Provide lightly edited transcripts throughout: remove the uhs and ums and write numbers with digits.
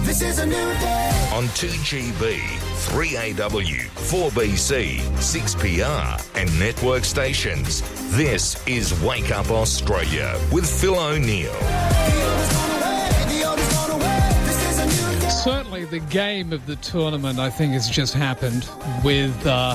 This is a new day. On 2GB, 3AW, 4BC, 6PR and network stations. This is Wake Up Australia with Phil O'Neill. Certainly the game of the tournament, I think, has just happened with a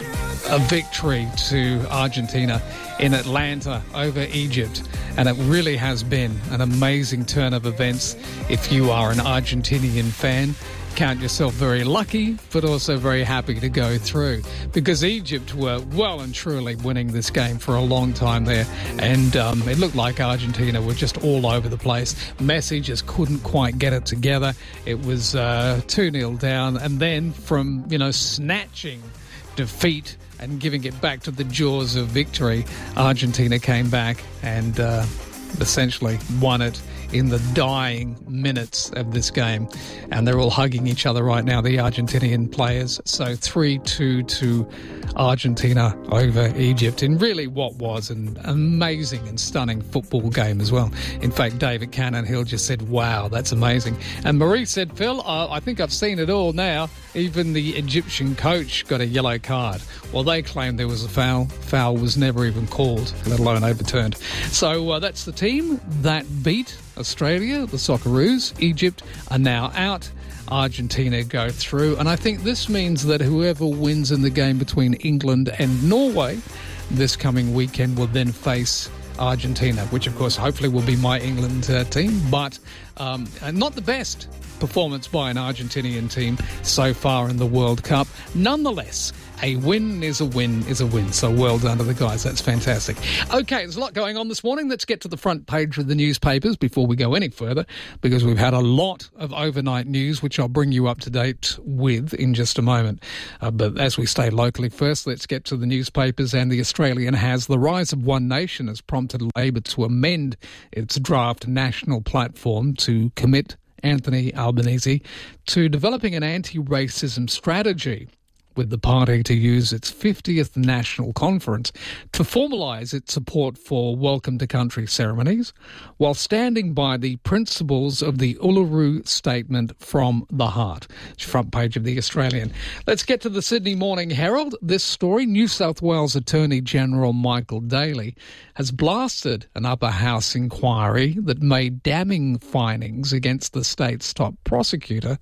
victory to Argentina in Atlanta over Egypt. And it really has been an amazing turn of events. If you are an Argentinian fan, count yourself very lucky, but also very happy to go through, because Egypt were well and truly winning this game for a long time there, and it looked like Argentina were just all over the place. Messi just couldn't quite get it together. It was 2-0 down, and then from, snatching defeat and giving it back to the jaws of victory, Argentina came back and essentially won it in the dying minutes of this game. And they're all hugging each other right now, the Argentinian players. So 3-2 to Argentina over Egypt in really what was an amazing and stunning football game as well. In fact, David Cannonhill just said, wow, that's amazing. And Marie said, Phil, I think I've seen it all now. Even the Egyptian coach got a yellow card. Well, they claimed there was a foul. Foul was never even called, let alone overturned. So that's the team that beat Australia, the Socceroos. Egypt are now out. Argentina go through. And I think this means that whoever wins in the game between England and Norway this coming weekend will then face Argentina, which, of course, hopefully will be my England team. But not the best performance by an Argentinian team so far in the World Cup. Nonetheless, a win is a win is a win. So well done to the guys. That's fantastic. Okay, there's a lot going on this morning. Let's get to the front page of the newspapers before we go any further, because we've had a lot of overnight news, which I'll bring you up to date with in just a moment. But as we stay locally first, let's get to the newspapers. And The Australian has: the rise of One Nation has prompted Labor to amend its draft national platform to commit Anthony Albanese to developing an anti-racism strategy, with the party to use its 50th National Conference to formalise its support for Welcome to Country ceremonies, while standing by the principles of the Uluru Statement from the Heart. It's front page of The Australian. Let's get to the Sydney Morning Herald. This story: New South Wales Attorney-General Michael Daly has blasted an upper house inquiry that made damning findings against the state's top prosecutor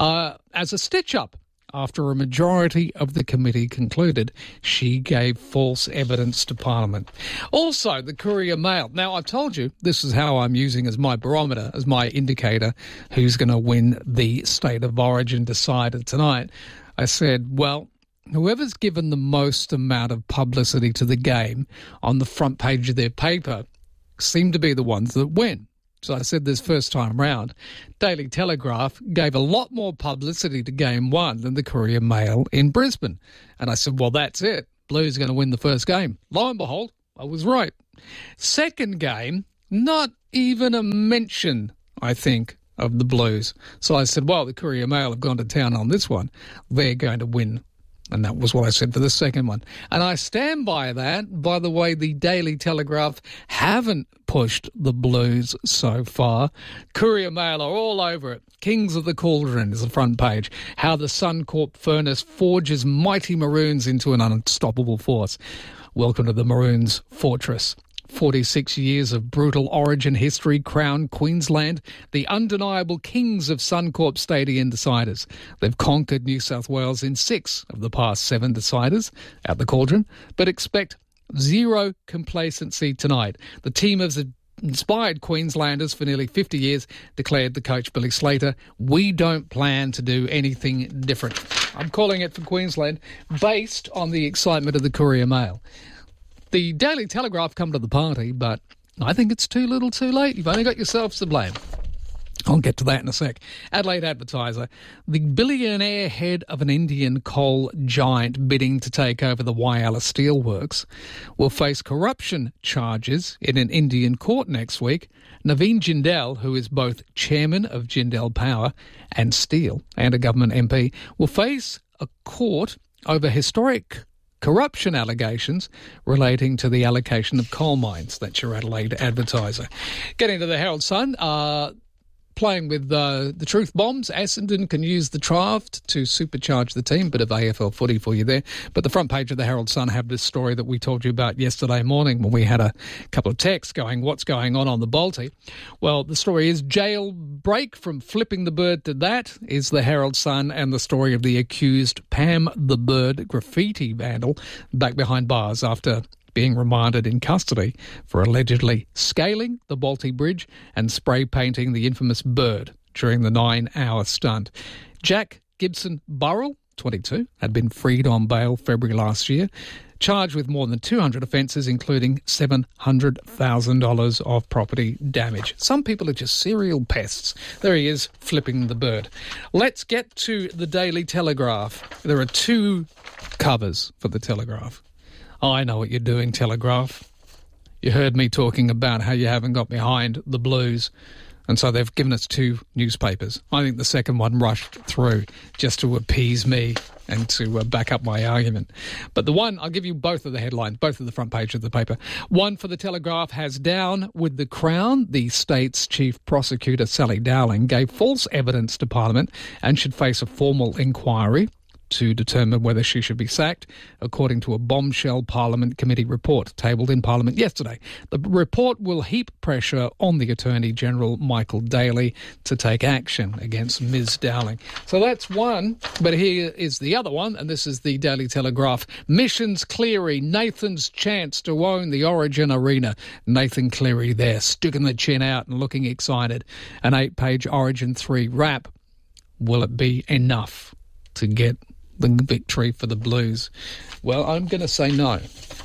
as a stitch-up, after a majority of the committee concluded she gave false evidence to Parliament. Also, the Courier Mail. Now, I've told you this is how I'm using as my barometer, as my indicator who's going to win the State of Origin decider tonight. I said, well, whoever's given the most amount of publicity to the game on the front page of their paper seem to be the ones that win. So I said this first time round, Daily Telegraph gave a lot more publicity to Game 1 than the Courier Mail in Brisbane. And I said, well, that's it. Blues going to win the first game. Lo and behold, I was right. Second game, not even a mention, I think, of the Blues. So I said, well, the Courier Mail have gone to town on this one. They're going to win. And that was what I said for the second one. And I stand by that. By the way, the Daily Telegraph haven't pushed the Blues so far. Courier Mail are all over it. Kings of the Cauldron is the front page. How the Suncorp furnace forges mighty Maroons into an unstoppable force. Welcome to the Maroons' fortress. 46 years of brutal Origin history crown Queensland the undeniable kings of Suncorp Stadium deciders. They've conquered New South Wales in 6 of the past 7 deciders at the Cauldron, but expect zero complacency tonight. The team has inspired Queenslanders for nearly 50 years, declared the coach Billy Slater. We don't plan to do anything different. I'm calling it for Queensland based on the excitement of the Courier Mail. The Daily Telegraph come to the party, but I think it's too little too late. You've only got yourselves to blame. I'll get to that in a sec. Adelaide Advertiser. The billionaire head of an Indian coal giant bidding to take over the Whyalla Steelworks will face corruption charges in an Indian court next week. Naveen Jindal, who is both chairman of Jindal Power and Steel and a government MP, will face a court over historic corruption allegations relating to the allocation of coal mines. That's your Adelaide Advertiser. Getting to the Herald Sun, playing with the truth bombs. Essendon can use the draft to supercharge the team. Bit of AFL footy for you there. But the front page of the Herald Sun have this story that we told you about yesterday morning when we had a couple of texts going, what's going on the Balti? Well, the story is jailbreak from flipping the bird to that is the Herald Sun, and the story of the accused Pam the Bird graffiti vandal back behind bars after being remanded in custody for allegedly scaling the Balti Bridge and spray painting the infamous bird during the 9-hour stunt. Jack Gibson Burrell, 22, had been freed on bail February last year, charged with more than 200 offences, including $700,000 of property damage. Some people are just serial pests. There he is, flipping the bird. Let's get to the Daily Telegraph. There are 2 covers for the Telegraph. I know what you're doing, Telegraph. You heard me talking about how you haven't got behind the Blues, and so they've given us 2 newspapers. I think the second one rushed through just to appease me and to back up my argument. But the one, I'll give you both of the headlines, both of the front page of the paper. One for the Telegraph has down with the Crown. The state's chief prosecutor, Sally Dowling, gave false evidence to Parliament and should face a formal inquiry to determine whether she should be sacked, according to a bombshell Parliament committee report tabled in Parliament yesterday. The report will heap pressure on the Attorney-General, Michael Daly, to take action against Ms. Dowling. So that's one, but here is the other one, and this is the Daily Telegraph. Missions Cleary, Nathan's chance to own the Origin Arena. Nathan Cleary there, sticking the chin out and looking excited. An 8-page Origin 3 wrap. Will it be enough to get the victory for the Blues? Well, I'm going to say no.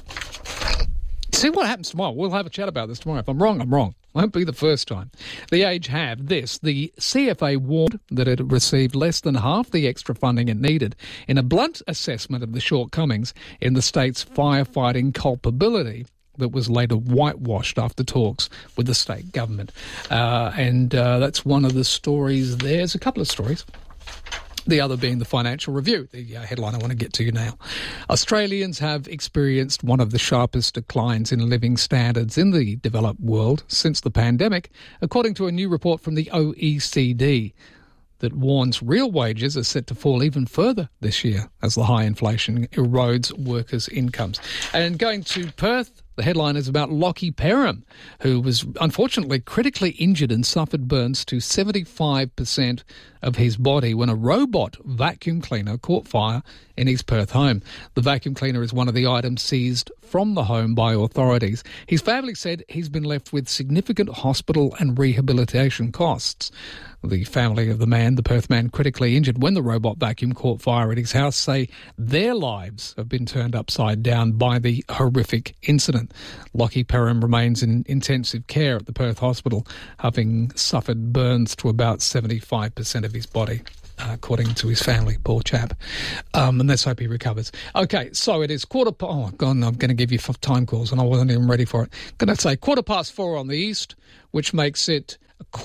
See what happens tomorrow. We'll have a chat about this tomorrow. If I'm wrong, I'm wrong. Won't be the first time. The Age have this. The CFA warned that it had received less than half the extra funding it needed in a blunt assessment of the shortcomings in the state's firefighting culpability that was later whitewashed after talks with the state government. And that's one of the stories there. There's a couple of stories. The other being the Financial Review, the headline I want to get to you now. Australians have experienced one of the sharpest declines in living standards in the developed world since the pandemic, according to a new report from the OECD that warns real wages are set to fall even further this year as the high inflation erodes workers' incomes. And going to Perth, the headline is about Lockie Perham, who was unfortunately critically injured and suffered burns to 75% of his body when a robot vacuum cleaner caught fire in his Perth home. The vacuum cleaner is one of the items seized from the home by authorities. His family said he's been left with significant hospital and rehabilitation costs. The family of the man, the Perth man critically injured when the robot vacuum caught fire at his house, say their lives have been turned upside down by the horrific incident. Lockie Perham remains in intensive care at the Perth hospital, having suffered burns to about 75% of his body, according to his family, poor chap. And let's hope he recovers. Okay, so it is oh, God, I'm going to give you time calls and I wasn't even ready for it. I'm going to say 4:15 on the east, which makes it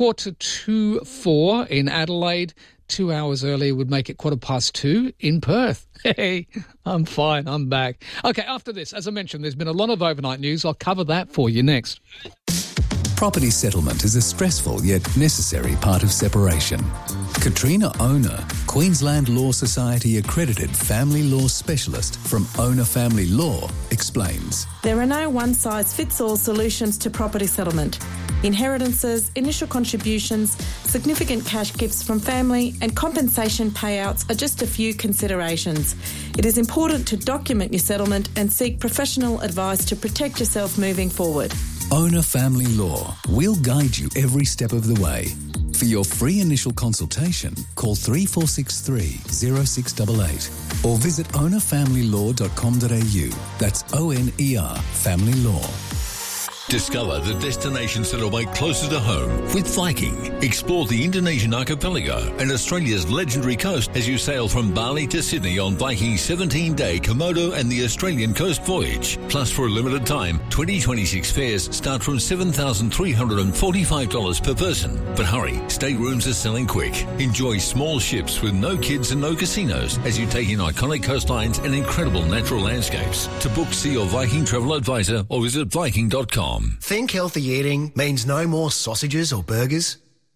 4:45 in Adelaide. 2 hours earlier would make it 2:15 in Perth. Hey, I'm fine. I'm back. Okay, after this, as I mentioned, there's been a lot of overnight news. I'll cover that for you next. Property settlement is a stressful yet necessary part of separation. Katrina Owner, Queensland Law Society accredited family law specialist from Owner Family Law, explains. There are no one-size-fits-all solutions to property settlement. Inheritances, initial contributions, significant cash gifts from family and compensation payouts are just a few considerations. It is important to document your settlement and seek professional advice to protect yourself moving forward. Owner Family Law. We'll guide you every step of the way. For your free initial consultation, call 3463 0688 or visit ownerfamilylaw.com.au. That's ONER Family Law. Discover the destinations that await closer to home with Viking. Explore the Indonesian archipelago and Australia's legendary coast as you sail from Bali to Sydney on Viking's 17-day Komodo and the Australian coast voyage. Plus, for a limited time, 2026 fares start from $7,345 per person. But hurry, staterooms are selling quick. Enjoy small ships with no kids and no casinos as you take in iconic coastlines and incredible natural landscapes. To book, see your Viking travel advisor or visit Viking.com. Think healthy eating means no more sausages or burgers?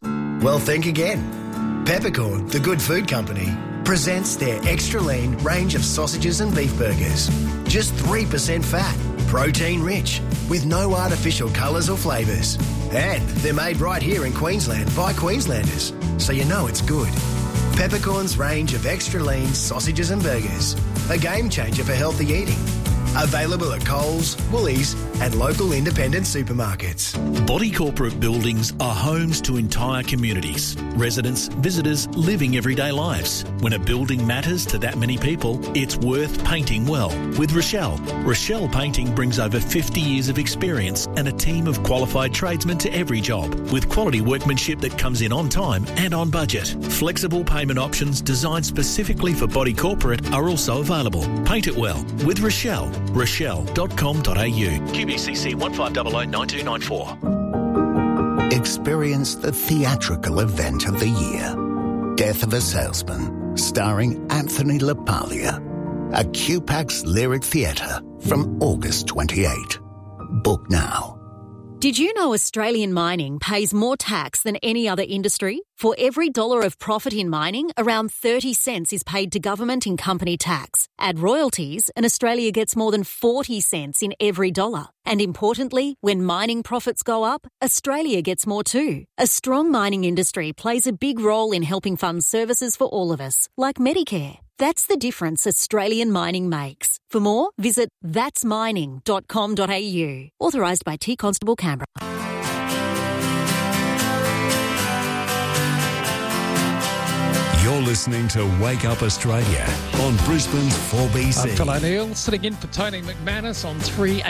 Well, think again. Peppercorn, the good food company, presents their extra lean range of sausages and beef burgers. Just 3% fat, protein rich, with no artificial colours or flavours. And they're made right here in Queensland by Queenslanders, so you know it's good. Peppercorn's range of extra lean sausages and burgers. A game changer for healthy eating. Available at Coles, Woolies and local independent supermarkets. Body corporate buildings are homes to entire communities. Residents, visitors living everyday lives. When a building matters to that many people, it's worth painting well. With Rochelle. Rochelle Painting brings over 50 years of experience and a team of qualified tradesmen to every job, with quality workmanship that comes in on time and on budget. Flexible payment options designed specifically for body corporate are also available. Paint it well with Rochelle. Rochelle.com.au. QBCC 15009294. Experience the theatrical event of the year. Death of a Salesman, starring Anthony LaPaglia. At QPAX Lyric Theatre from August 28. Book now. Did you know Australian mining pays more tax than any other industry? For every $1 of profit in mining, around 30 cents is paid to government in company tax. Add royalties, and Australia gets more than 40 cents in every $1. And importantly, when mining profits go up, Australia gets more too. A strong mining industry plays a big role in helping fund services for all of us, like Medicare. That's the difference Australian mining makes. For more, visit thatsmining.com.au. Authorised by T Constable Canberra. You're listening to Wake Up Australia on Brisbane's 4BC. I'm Phil O'Neill, sitting in for Tony McManus on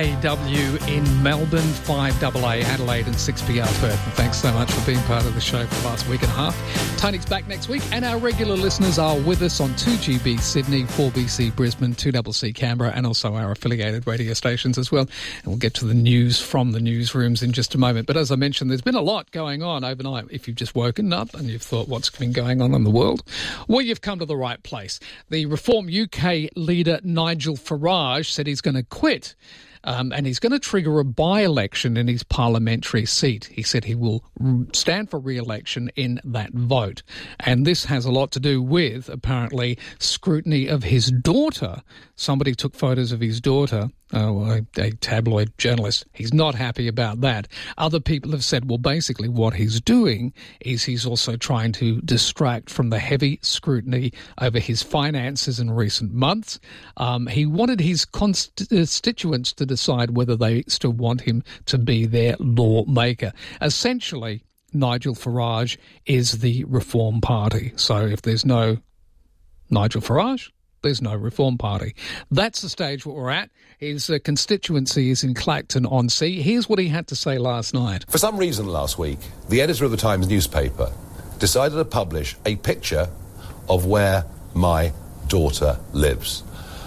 3AW in Melbourne, 5AA Adelaide and 6PR Perth. And thanks so much for being part of the show for the last week and a half. Tony's back next week, and our regular listeners are with us on 2GB Sydney, 4BC Brisbane, 2CC Canberra, and also our affiliated radio stations as well. And we'll get to the news from the newsrooms in just a moment. But as I mentioned, there's been a lot going on overnight. If you've just woken up and you've thought what's been going on in the world, well, you've come to the right place. The Reform UK leader Nigel Farage said he's going to quit and he's going to trigger a by-election in his parliamentary seat. He said he will stand for re-election in that vote. And this has a lot to do with, apparently, scrutiny of his daughter. Somebody took photos of his daughter, a tabloid journalist. He's not happy about that. Other people have said, well, basically what he's doing is he's also trying to distract from the heavy scrutiny over his finances in recent months. He wanted his constituents to decide whether they still want him to be their lawmaker. Essentially, Nigel Farage is the Reform Party. So if there's no Nigel Farage, there's no Reform Party. That's the stage where we're at. His constituency is in Clacton-on-Sea. Here's what he had to say last night. For some reason last week, the editor of the Times newspaper decided to publish a picture of where my daughter lives.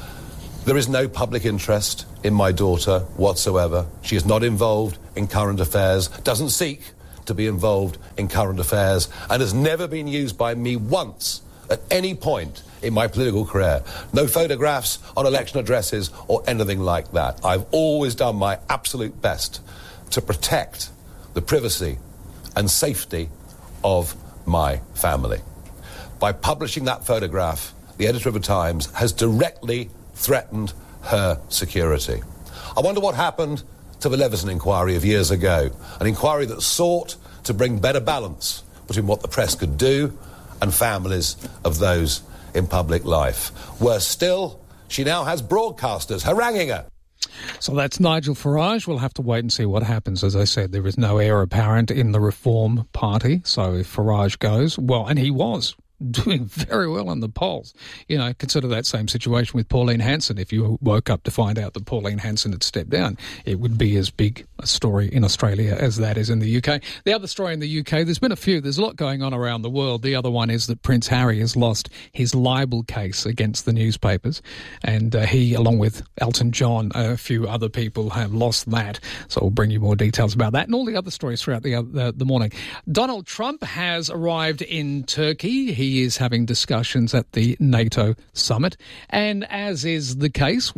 There is no public interest in my daughter whatsoever. She is not involved in current affairs, doesn't seek to be involved in current affairs, and has never been used by me once at any point in my political career. No photographs on election addresses or anything like that. I've always done my absolute best to protect the privacy and safety of my family. By publishing that photograph, the editor of the Times has directly threatened her security. I wonder what happened to the Leveson inquiry of years ago, an inquiry that sought to bring better balance between what the press could do and families of those in public life. Worse still, she now has broadcasters haranguing her. So that's Nigel Farage. We'll have to wait and see what happens. As I said, there is no heir apparent in the Reform Party. So if Farage goes, well, and he was doing very well in the polls. You know, consider that same situation with Pauline Hanson. If you woke up to find out that Pauline Hanson had stepped down, it would be as big a story in Australia as that is in the UK. The other story in the UK, there's been a few. There's a lot going on around the world. The other one is that Prince Harry has lost his libel case against the newspapers, and he, along with Elton John, a few other people, have lost that. So we'll bring you more details about that and all the other stories throughout the morning. Donald Trump has arrived in Turkey. He is having discussions at the NATO summit. And as is the case with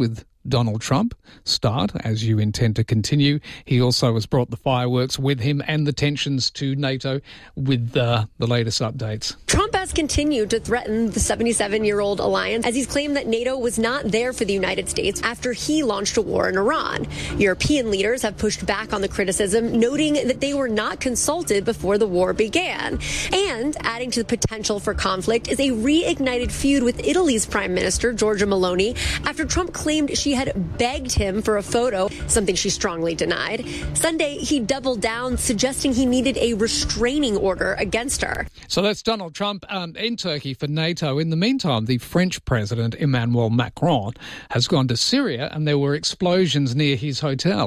Donald Trump start, as you intend to continue. He also has brought the fireworks with him and the tensions to NATO with the latest updates. Trump has continued to threaten the 77-year-old alliance as he's claimed that NATO was not there for the United States after he launched a war in Iran. European leaders have pushed back on the criticism, noting that they were not consulted before the war began. And adding to the potential for conflict is a reignited feud with Italy's Prime Minister, Giorgia Meloni, after Trump claimed she had begged him for a photo, something she strongly denied. Sunday, he doubled down, suggesting he needed a restraining order against her. So that's Donald Trump in Turkey for NATO. In the meantime, the French President, Emmanuel Macron, has gone to Syria and there were explosions near his hotel.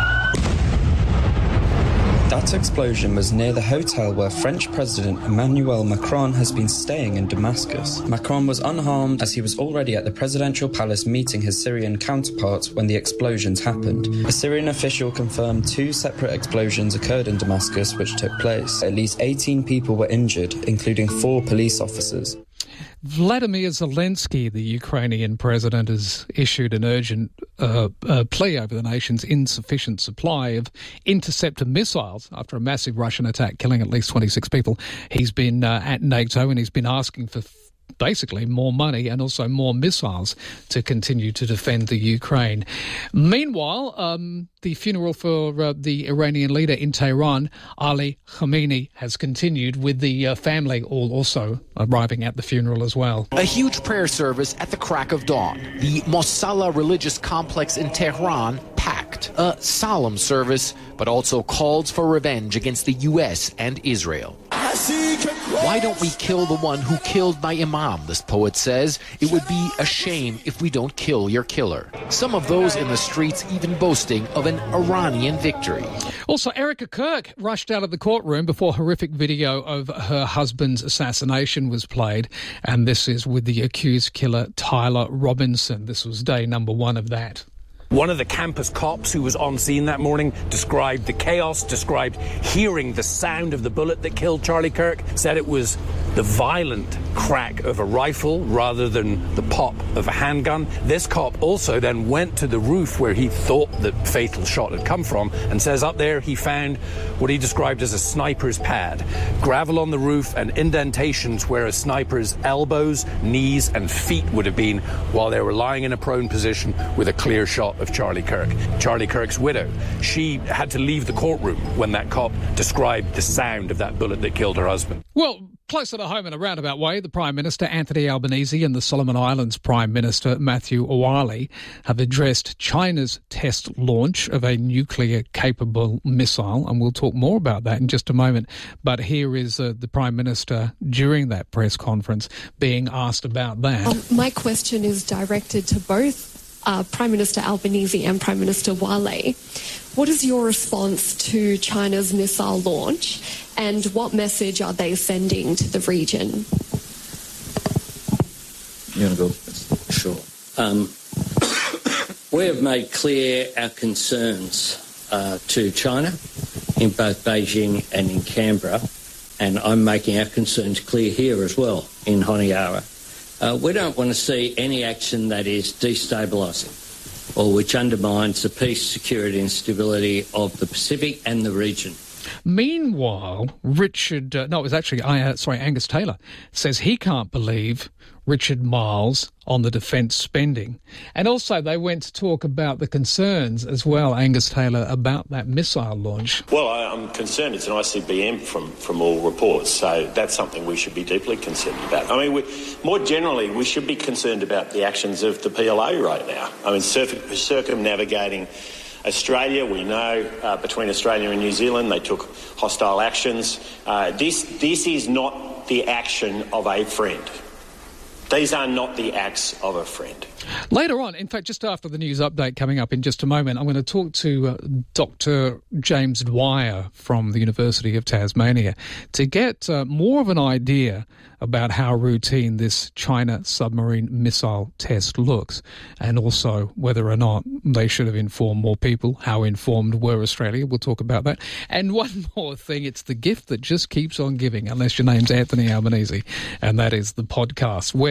That explosion was near the hotel where French President Emmanuel Macron has been staying in Damascus. Macron was unharmed as he was already at the presidential palace meeting his Syrian counterpart when the explosions happened. A Syrian official confirmed 2 separate explosions occurred in Damascus which took place. At least 18 people were injured, including 4 police officers. Vladimir Zelensky, the Ukrainian president, has issued an urgent plea over the nation's insufficient supply of interceptor missiles after a massive Russian attack killing at least 26 people. He's been at NATO and he's been asking for basically more money and also more missiles to continue to defend the Ukraine. Meanwhile, the funeral for the Iranian leader in Tehran, Ali Khamenei, has continued with the family all also arriving at the funeral as well. A huge prayer service at the crack of dawn. The Mosalla religious complex in Tehran packed. A solemn service, but also calls for revenge against the U.S. and Israel. Why don't we kill the one who killed my imam, this poet says. It would be a shame if we don't kill your killer. Some of those in the streets even boasting of an Iranian victory. Also, Erica Kirk rushed out of the courtroom before horrific video of her husband's assassination was played. And this is with the accused killer, Tyler Robinson. This was day number 1 of that. One of the campus cops who was on scene that morning described the chaos, described hearing the sound of the bullet that killed Charlie Kirk, said it was the violent crack of a rifle rather than the pop of a handgun. This cop also then went to the roof where he thought the fatal shot had come from and says up there he found what he described as a sniper's pad. Gravel on the roof and indentations where a sniper's elbows, knees and feet would have been while they were lying in a prone position with a clear shot of Charlie Kirk. Charlie Kirk's widow, she had to leave the courtroom when that cop described the sound of that bullet that killed her husband. Well, closer to home in a roundabout way, the Prime Minister Anthony Albanese and the Solomon Islands Prime Minister Matthew O'Reilly have addressed China's test launch of a nuclear-capable missile, and we'll talk more about that in just a moment. But here is the Prime Minister during that press conference being asked about that. My question is directed to both Prime Minister Albanese and Prime Minister Wale. What is your response to China's missile launch and what message are they sending to the region? You want to go? Sure. We have made clear our concerns to China in both Beijing and in Canberra, and I'm making our concerns clear here as well in Honiara. We don't want to see any action that is destabilising or which undermines the peace, security and stability of the Pacific and the region. Meanwhile, Angus Taylor says he can't believe Richard Marles on the defence spending. And also they went to talk about the concerns as well, Angus Taylor, about that missile launch. Well, I'm concerned it's an ICBM from all reports, so that's something we should be deeply concerned about. I mean, more generally, we should be concerned about the actions of the PLA right now. I mean, circumnavigating Australia, we know between Australia and New Zealand they took hostile actions. This is not the action of a friend. These are not the acts of a friend. Later on, in fact, just after the news update coming up in just a moment, I'm going to talk to Dr. James Dwyer from the University of Tasmania to get more of an idea about how routine this China submarine missile test looks, and also whether or not they should have informed more people. How informed were Australia? We'll talk about that. And one more thing, it's the gift that just keeps on giving, unless your name's Anthony Albanese, and that is the podcast, where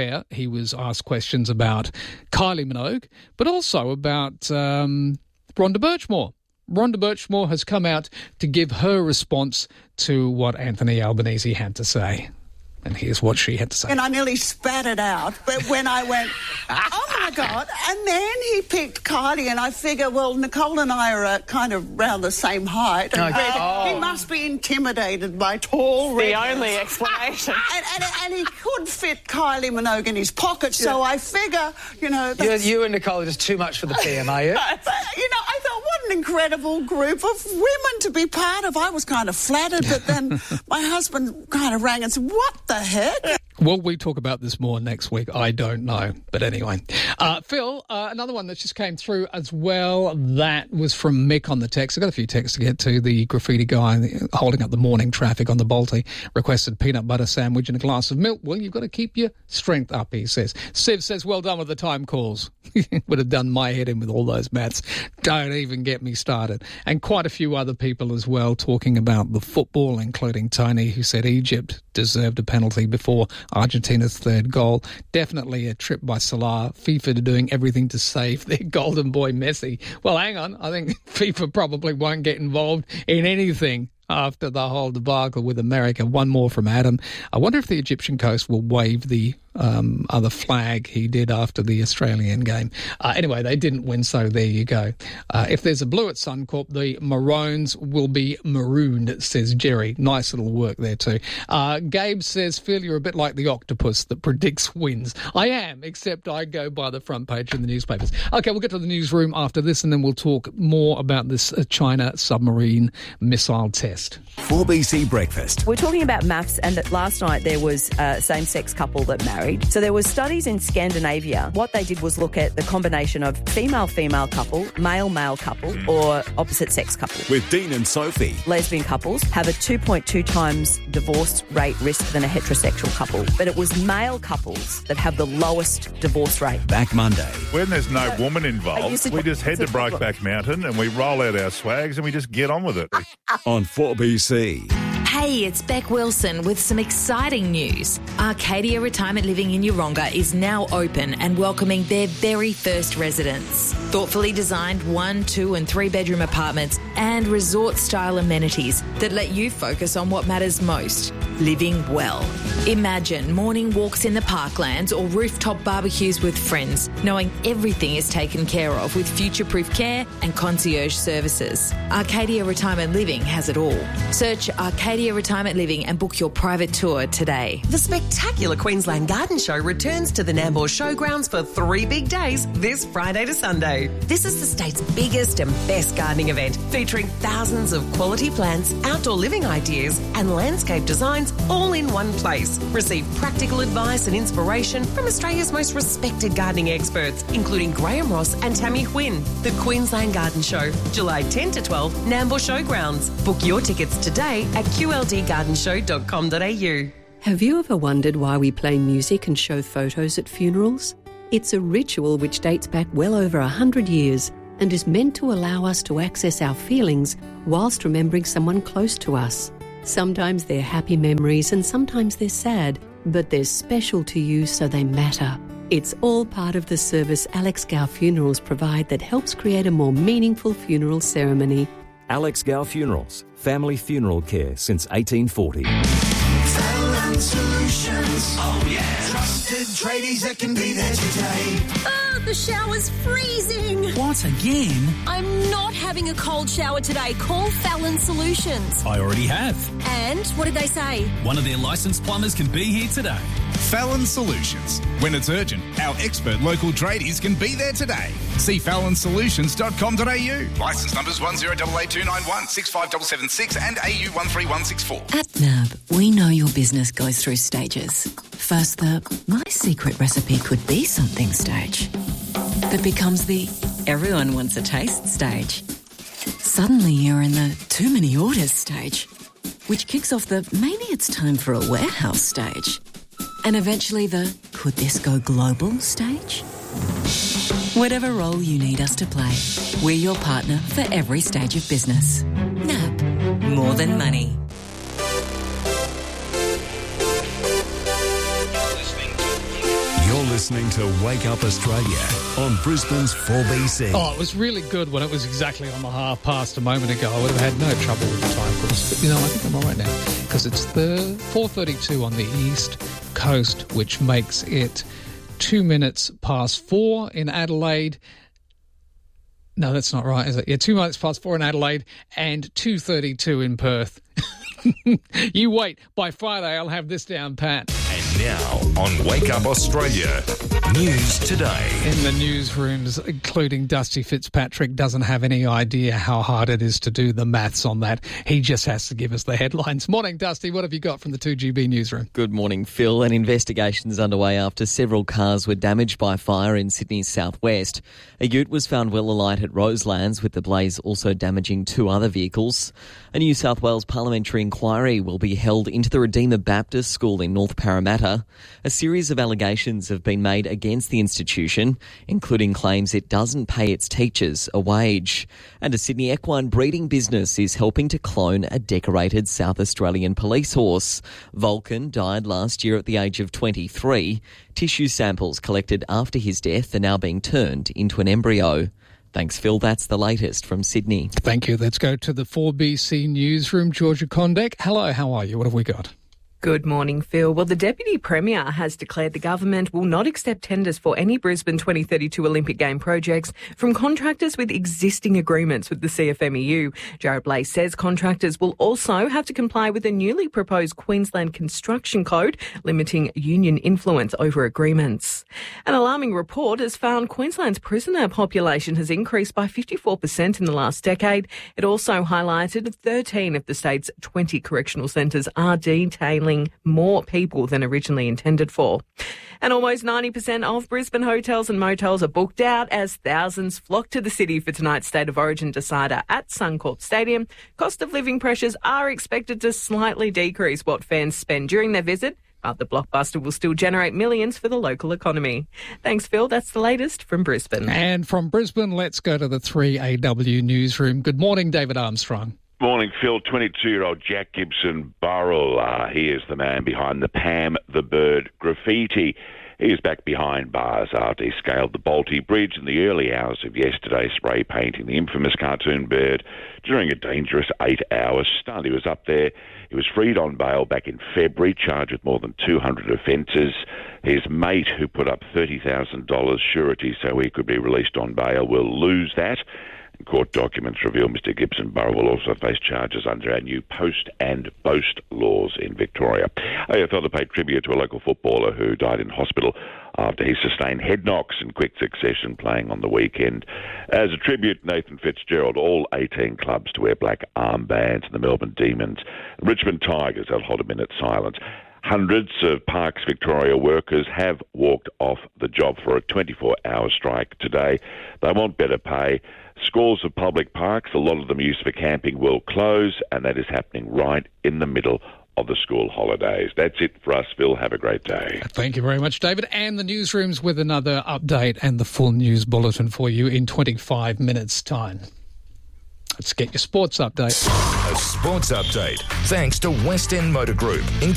where he was asked questions about Kylie Minogue, but also about Rhonda Birchmore. Rhonda Birchmore has come out to give her response to what Anthony Albanese had to say. And here's what she had to say. And I nearly spat it out, but when I went, oh my God, and then he picked Kylie, and I figure, well, Nicole and I are kind of around the same height. And he must be intimidated by tall redheads. The only explanation. and he could fit Kylie Minogue in his pocket, so I figure, you know... You and Nicole are just too much for the PM, are you? But, you know, I thought, what an incredible group of women to be part of. I was kind of flattered, but then my husband kind of rang and said, what the heck? Will we talk about this more next week? I don't know. But anyway. Phil, another one that just came through as well, that was from Mick on the text. I've got a few texts to get to. The graffiti guy holding up the morning traffic on the Balti requested peanut butter sandwich and a glass of milk. Well, you've got to keep your strength up, he says. Siv says, well done with the time calls. Would have done my head in with all those maths. Don't even get me started. And quite a few other people as well talking about the football, including Tony, who said Egypt deserved a penalty before Argentina's third goal. Definitely a trip by Salah. FIFA doing everything to save their golden boy Messi. Well, hang on. I think FIFA probably won't get involved in anything after the whole debacle with America. One more from Adam. I wonder if the Egyptian coast will wave the other flag he did after the Australian game. Anyway, they didn't win, so there you go. If there's a blue at Suncorp, the Maroons will be marooned, says Jerry. Nice little work there too. Gabe says, Phil, you're a bit like the octopus that predicts wins. I am, except I go by the front page in the newspapers. Okay, we'll get to the newsroom after this, and then we'll talk more about this China submarine missile test. 4BC Breakfast. We're talking about maths, and that last night there was a same-sex couple that married. So there was studies in Scandinavia. What they did was look at the combination of female-female couple, male-male couple, or opposite-sex couple. With Dean and Sophie. Lesbian couples have a 2.2 times divorce rate risk than a heterosexual couple. But it was male couples that have the lowest divorce rate. Back Monday. When there's no woman involved, we just head to Brokeback Mountain and we roll out our swags and we just get on with it. On 4BC. Hey, it's Beck Wilson with some exciting news. Arcadia Retirement Living in Yeronga is now open and welcoming their very first residents. Thoughtfully designed 1, 2 and 3 bedroom apartments and resort-style amenities that let you focus on what matters most, living well. Imagine morning walks in the parklands or rooftop barbecues with friends, knowing everything is taken care of with future-proof care and concierge services. Arcadia Retirement Living has it all. Search Arcadia Retirement Living and book your private tour today. The spectacular Queensland Garden Show returns to the Nambour Showgrounds for 3 big days this Friday to Sunday. This is the state's biggest and best gardening event, featuring thousands of quality plants, outdoor living ideas and landscape designs all in one place. Receive practical advice and inspiration from Australia's most respected gardening experts, including Graham Ross and Tammy Huynh. The Queensland Garden Show, July 10 to 12, Nambour Showgrounds. Book your tickets today at qldgardenshow.com.au. Have you ever wondered why we play music and show photos at funerals? It's a ritual which dates back well over 100 years and is meant to allow us to access our feelings whilst remembering someone close to us. Sometimes they're happy memories and sometimes they're sad, but they're special to you so they matter. It's all part of the service Alex Gow Funerals provide that helps create a more meaningful funeral ceremony. Alex Gow Funerals, family funeral care since 1840. Fallon Solutions. Oh yeah. Trusted tradies that can be there today. Oh, the shower's freezing. What, again? I'm not having a cold shower today. Call Fallon Solutions. I already have. And what did they say? One of their licensed plumbers can be here today. Fallon Solutions. When it's urgent, our expert local tradies can be there today. See fallonsolutions.com.au. Licence numbers 108829165776 657776 and AU 13164. At NAB, we know your business goes through stages. First, the my secret recipe could be something stage. That becomes the everyone wants a taste stage. Suddenly you're in the too many orders stage, which kicks off the maybe it's time for a warehouse stage. And eventually the could this go global stage? Whatever role you need us to play, we're your partner for every stage of business. NAB, more than money. listening to Wake Up Australia on Brisbane's 4BC. Oh, it was really good when it was exactly on the 1:30 a moment ago. I would have had no trouble with the time course. But, I think I'm all right now because it's the 4:32 on the East Coast, which makes it 2 minutes past 4 in Adelaide. No, that's not right, is it? Yeah, 2 minutes past 4 in Adelaide and 2:32 in Perth. You wait. By Friday, I'll have this down pat. And now on Wake Up Australia, News Today. In the newsrooms, including Dusty Fitzpatrick, doesn't have any idea how hard it is to do the maths on that. He just has to give us the headlines. Morning, Dusty. What have you got from the 2GB newsroom? Good morning, Phil. An investigation is underway after several cars were damaged by fire in Sydney's southwest. A ute was found well alight at Roselands, with the blaze also damaging 2 other vehicles. A New South Wales parliamentary inquiry will be held into the Redeemer Baptist School in North Parramatta. A series of allegations have been made against the institution, including claims it doesn't pay its teachers a wage. And a Sydney equine breeding business is helping to clone a decorated South Australian police horse. Vulcan died last year at the age of 23. Tissue samples collected after his death are now being turned into an embryo. Thanks, Phil. That's the latest from Sydney. Thank you. Let's go to the 4BC newsroom. Georgia Condek. Hello, how are you? What have we got? Good morning, Phil. Well, the Deputy Premier has declared the government will not accept tenders for any Brisbane 2032 Olympic Game projects from contractors with existing agreements with the CFMEU. Jared Blais says contractors will also have to comply with a newly proposed Queensland Construction Code limiting union influence over agreements. An alarming report has found Queensland's prisoner population has increased by 54% in the last decade. It also highlighted 13 of the state's 20 correctional centres are detailing more people than originally intended for. And almost 90% of Brisbane hotels and motels are booked out as thousands flock to the city for tonight's State of Origin decider at Suncorp Stadium. Cost of living pressures are expected to slightly decrease what fans spend during their visit, but the blockbuster will still generate millions for the local economy. Thanks, Phil. That's the latest from Brisbane. And from Brisbane, let's go to the 3AW newsroom. Good morning, David Armstrong. Morning, Phil. 22-year-old Jack Gibson Burrell. He is the man behind the Pam the Bird graffiti. He is back behind bars after he scaled the Balti Bridge in the early hours of yesterday, spray painting the infamous cartoon bird during a dangerous 8-hour stunt. He was up there. He was freed on bail back in February, charged with more than 200 offences. His mate, who put up $30,000 surety so he could be released on bail, will lose that. Court documents reveal Mr Gibson Burrell will also face charges under our new post and boast laws in Victoria. AFL to pay tribute to a local footballer who died in hospital after he sustained head knocks in quick succession playing on the weekend. As a tribute, Nathan Fitzgerald, all 18 clubs to wear black armbands, and the Melbourne Demons and Richmond Tigers will hold a minute's silence. Hundreds of Parks Victoria workers have walked off the job for a 24-hour strike today. They want better pay. Scores of public parks, a lot of them used for camping, will close, and that is happening right in the middle of the school holidays. That's it for us, Phil. Have a great day. Thank you very much, David. And the newsroom's with another update and the full news bulletin for you in 25 minutes' time. Let's get your sports update. A sports update, thanks to West End Motor Group.